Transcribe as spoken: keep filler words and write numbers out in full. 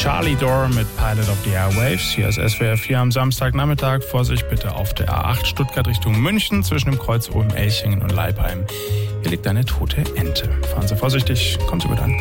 Charlie Door mit Pilot of the Airwaves. Hier ist S W R vier am Samstagnachmittag. Vorsicht bitte auf der A acht Stuttgart Richtung München zwischen dem Kreuz Ulm, Elchingen und Leipheim. Hier liegt eine tote Ente. Fahren Sie vorsichtig, kommen Sie gut an.